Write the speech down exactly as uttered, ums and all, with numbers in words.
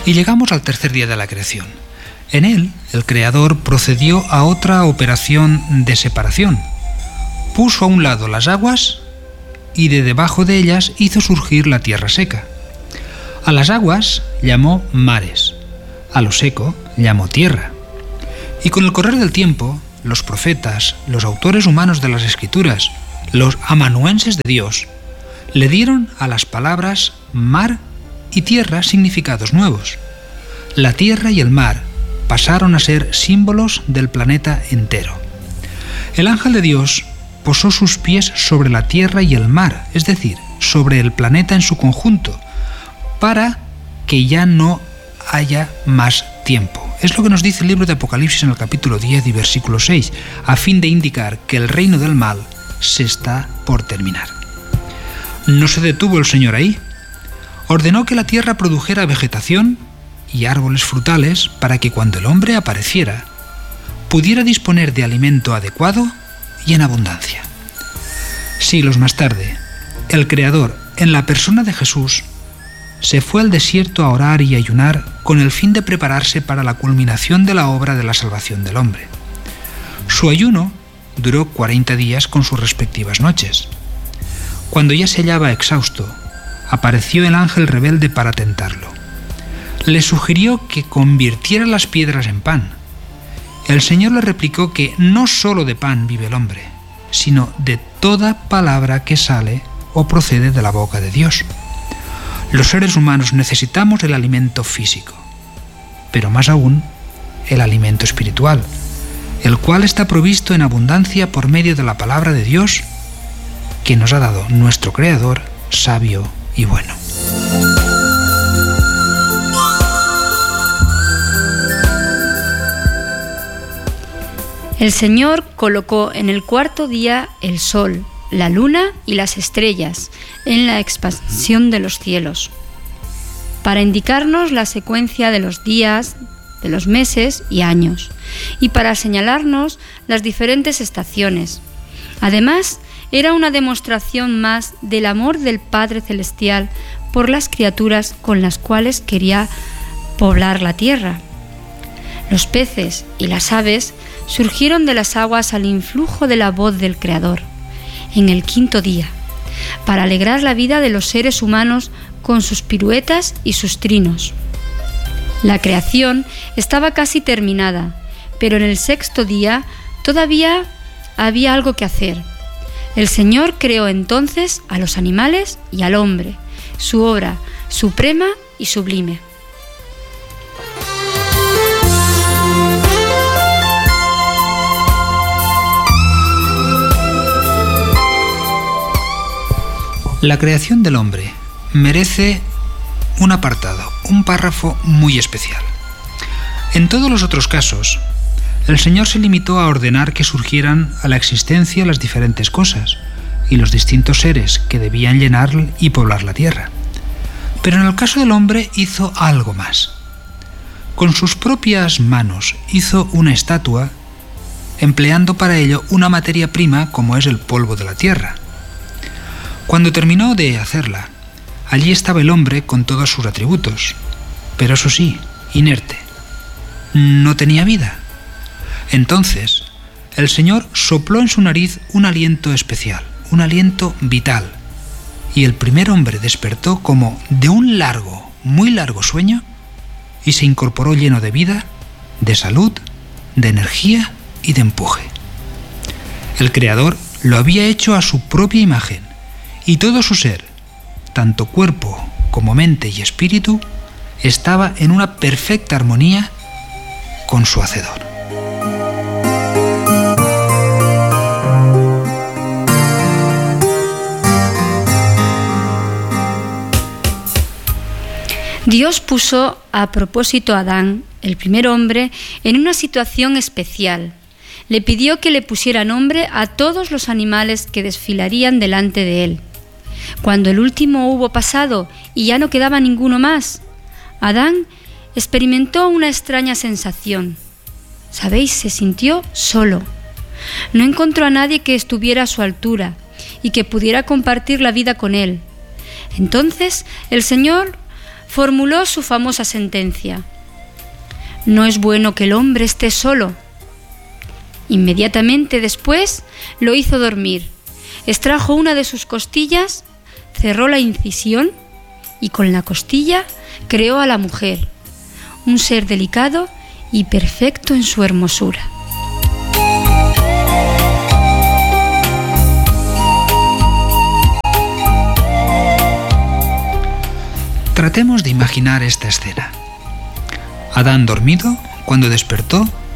Y llegamos al tercer día de la creación. En él, el Creador procedió a otra operación de separación. Puso a un lado las aguas y de debajo de ellas hizo surgir la tierra seca. A las aguas llamó mares, a lo seco llamó tierra. Y con el correr del tiempo, los profetas, los autores humanos de las Escrituras, los amanuenses de Dios, le dieron a las palabras mar y tierra significados nuevos. La tierra y el mar pasaron a ser símbolos del planeta entero. El ángel de Dios posó sus pies sobre la tierra y el mar, es decir, sobre el planeta en su conjunto, para que ya no haya más tiempo. Es lo que nos dice el libro de Apocalipsis en el capítulo diez y versículo seis, a fin de indicar que el reino del mal se está por terminar. No se detuvo el Señor ahí. Ordenó que la tierra produjera vegetación y árboles frutales para que cuando el hombre apareciera, pudiera disponer de alimento adecuado y en abundancia. Siglos más tarde, el Creador, en la persona de Jesús, se fue al desierto a orar y ayunar con el fin de prepararse para la culminación de la obra de la salvación del hombre. Su ayuno duró cuarenta días con sus respectivas noches. Cuando ya se hallaba exhausto, apareció el ángel rebelde para tentarlo. Le sugirió que convirtiera las piedras en pan. El Señor le replicó que no solo de pan vive el hombre, sino de toda palabra que sale o procede de la boca de Dios. Los seres humanos necesitamos el alimento físico, pero más aún el alimento espiritual, el cual está provisto en abundancia por medio de la palabra de Dios que nos ha dado nuestro Creador, sabio y bueno. El Señor colocó en el cuarto día el sol, la luna y las estrellas en la expansión de los cielos, para indicarnos la secuencia de los días, de los meses y años, y para señalarnos las diferentes estaciones. Además, era una demostración más del amor del Padre Celestial por las criaturas con las cuales quería poblar la tierra. Los peces y las aves surgieron de las aguas al influjo de la voz del Creador en el quinto día, para alegrar la vida de los seres humanos con sus piruetas y sus trinos. La creación estaba casi terminada, pero en el sexto día todavía había algo que hacer. El Señor creó entonces a los animales y al hombre, su obra suprema y sublime. La creación del hombre merece un apartado, un párrafo muy especial. En todos los otros casos, el Señor se limitó a ordenar que surgieran a la existencia las diferentes cosas y los distintos seres que debían llenar y poblar la tierra. Pero en el caso del hombre hizo algo más. Con sus propias manos hizo una estatua, empleando para ello una materia prima como es el polvo de la tierra. Cuando terminó de hacerla, allí estaba el hombre con todos sus atributos, pero eso sí, inerte. No tenía vida. Entonces, el Señor sopló en su nariz un aliento especial, un aliento vital, y el primer hombre despertó como de un largo, muy largo sueño y se incorporó lleno de vida, de salud, de energía y de empuje. El Creador lo había hecho a su propia imagen, y todo su ser, tanto cuerpo como mente y espíritu, estaba en una perfecta armonía con su Hacedor. Dios puso a propósito a Adán, el primer hombre, en una situación especial. Le pidió que le pusiera nombre a todos los animales que desfilarían delante de él. Cuando el último hubo pasado y ya no quedaba ninguno más, Adán experimentó una extraña sensación. ¿Sabéis? Se sintió solo. No encontró a nadie que estuviera a su altura y que pudiera compartir la vida con él. Entonces el Señor formuló su famosa sentencia: no es bueno que el hombre esté solo. Inmediatamente después lo hizo dormir, extrajo una de sus costillas, cerró la incisión y con la costilla creó a la mujer, un ser delicado y perfecto en su hermosura. Tratemos de imaginar esta escena. Adán dormido, cuando despertó,